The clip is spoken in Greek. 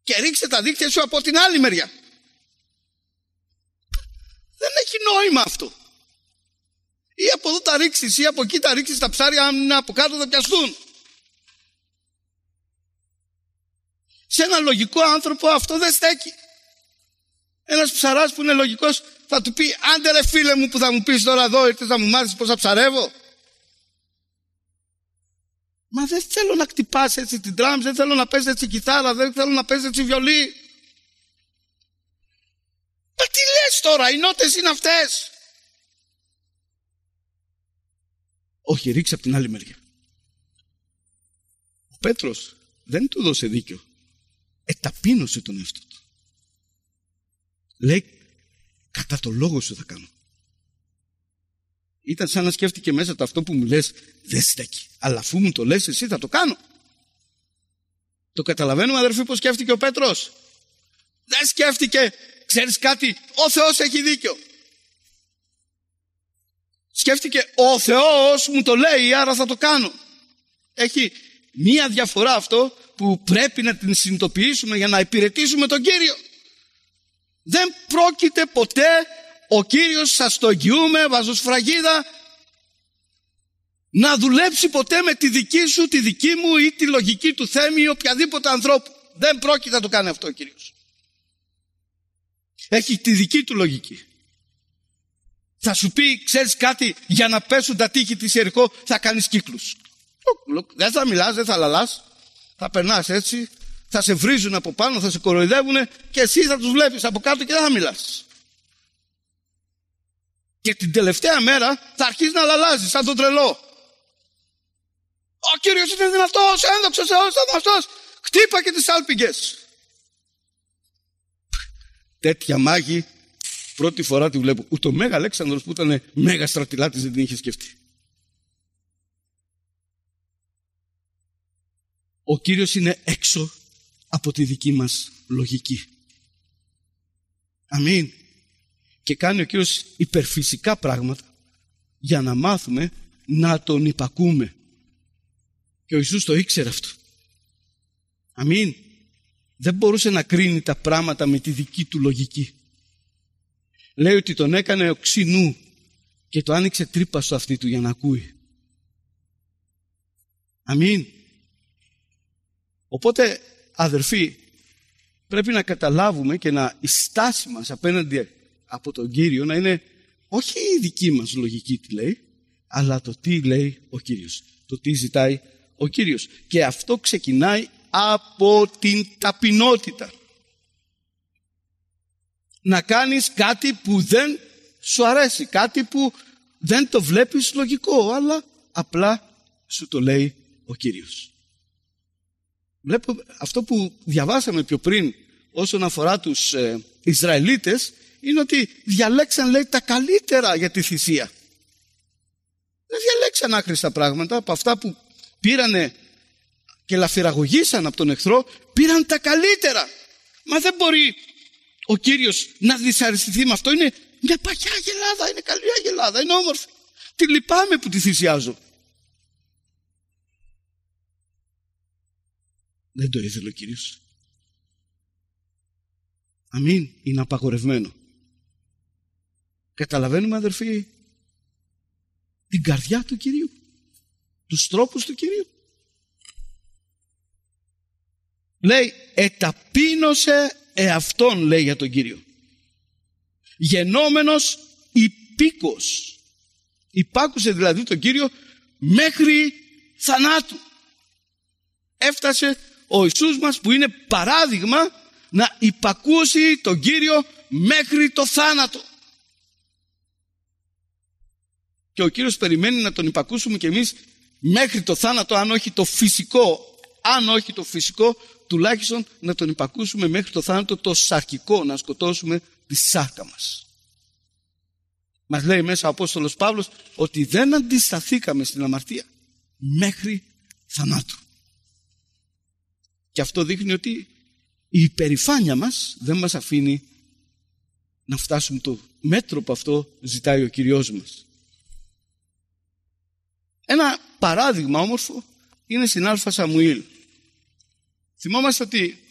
και ρίξε τα δίχτυα σου από την άλλη μεριά. Δεν έχει νόημα αυτό. Ή από εδώ τα ρίξεις ή από εκεί τα ρίξεις, τα ψάρια αν είναι από κάτω θα πιαστούν. Σε ένα λογικό άνθρωπο αυτό δεν στέκει. Ένας ψαράς που είναι λογικός θα του πει: άντε ρε φίλε μου που θα μου πεις τώρα εδώ ήρθες να μου μάθεις πώς θα ψαρεύω. Μα δεν θέλω να χτυπάς έτσι την drums, δεν θέλω να παίζεις έτσι κιθάρα, δεν θέλω να παίζεις έτσι βιολί. Μα τι λες τώρα, οι νότες είναι αυτές. Όχι, ρίξε από την άλλη μεριά. Ο Πέτρος δεν του δώσε δίκιο. Εταπείνωσε τον εαυτό του. Λέει: κατά το λόγο σου θα κάνω. Ήταν σαν να σκέφτηκε μέσα το αυτό που μου λες δεν στέκει. Αλλά αφού μου το λες εσύ θα το κάνω. Το καταλαβαίνουμε αδερφοί πως σκέφτηκε ο Πέτρος. Δεν σκέφτηκε: ξέρεις κάτι, ο Θεός έχει δίκιο. Σκέφτηκε: ο Θεός μου το λέει άρα θα το κάνω. Έχει μία διαφορά αυτό που πρέπει να την συνειδητοποιήσουμε για να υπηρετήσουμε τον Κύριο. Δεν πρόκειται ποτέ ο Κύριος, σας το εγγυούμε, βάζω σφραγίδα, να δουλέψει ποτέ με τη δική σου, τη δική μου ή τη λογική του Θέμη ή οποιαδήποτε ανθρώπου. Δεν πρόκειται να το κάνει αυτό ο Κύριος. Έχει τη δική του λογική. Θα σου πει: ξέρεις κάτι, για να πέσουν τα τείχη της Ιεριχώ θα κάνεις κύκλους. Δεν θα μιλάς, δεν θα λαλάς. Θα περνάς έτσι, θα σε βρίζουν από πάνω, θα σε κοροϊδεύουν και εσύ θα τους βλέπεις από κάτω και δεν θα μιλάς. Και την τελευταία μέρα θα αρχίσεις να λαλάζεις σαν τον τρελό. Ο Κύριος είναι δυνατός, ένδοξος Θεός, θαυμαστός. Χτύπα και τις άλπιγγες. Τέτοια μάγη πρώτη φορά τη βλέπω. Ούτε ο Μέγα Αλέξανδρος που ήταν μέγα στρατηλάτης δεν την είχε σκεφτεί. Ο Κύριος είναι έξω από τη δική μας λογική. Αμήν. Και κάνει ο Κύριος υπερφυσικά πράγματα για να μάθουμε να τον υπακούμε. Και ο Ιησούς το ήξερε αυτό. Αμήν. Δεν μπορούσε να κρίνει τα πράγματα με τη δική του λογική. Λέει ότι τον έκανε οξύ νου και το άνοιξε τρύπα στο αυτί του για να ακούει. Αμήν. Οπότε αδερφοί, πρέπει να καταλάβουμε και να η στάση μας απέναντι από τον Κύριο να είναι όχι η δική μας λογική τι λέει, αλλά το τι λέει ο Κύριος, το τι ζητάει ο Κύριος. Και αυτό ξεκινάει από την ταπεινότητα. Να κάνεις κάτι που δεν σου αρέσει, κάτι που δεν το βλέπεις λογικό, αλλά απλά σου το λέει ο Κύριος. Βλέπω αυτό που διαβάσαμε πιο πριν όσον αφορά τους Ισραηλίτες, είναι ότι διαλέξαν, λέει, τα καλύτερα για τη θυσία. Δεν διαλέξαν άχρηστα πράγματα. Από αυτά που πήρανε και λαφυραγωγήσαν από τον εχθρό, πήραν τα καλύτερα. Μα δεν μπορεί ο Κύριος να δυσαρεστηθεί με αυτό. Είναι μια παγιά αγελάδα, είναι καλή αγελάδα, είναι όμορφη. Τη λυπάμαι που τη θυσιάζω. Δεν το ήθελε ο Κύριος. Αμήν, είναι απαγορευμένο. Καταλαβαίνουμε αδερφοί την καρδιά του Κυρίου, τους τρόπους του Κυρίου. Λέει εταπείνωσε εαυτόν, λέει για τον Κύριο, γενόμενος υπήκος. Υπάκουσε δηλαδή τον Κύριο μέχρι θανάτου. Έφτασε ο Ιησούς μας που είναι παράδειγμα να υπακούσει τον Κύριο μέχρι το θάνατο. Και ο Κύριος περιμένει να τον υπακούσουμε και εμείς μέχρι το θάνατο, αν όχι το φυσικό, τουλάχιστον να τον υπακούσουμε μέχρι το θάνατο το σαρκικό, να σκοτώσουμε τη σάρκα μας. Μας λέει μέσα ο Απόστολος Παύλος ότι δεν αντισταθήκαμε στην αμαρτία μέχρι θανάτου. Και αυτό δείχνει ότι η υπερηφάνεια μας δεν μας αφήνει να φτάσουμε το μέτρο που αυτό ζητάει ο Κυριός μας. Ένα παράδειγμα όμορφο είναι στην Α Σαμουήλ. Θυμόμαστε ότι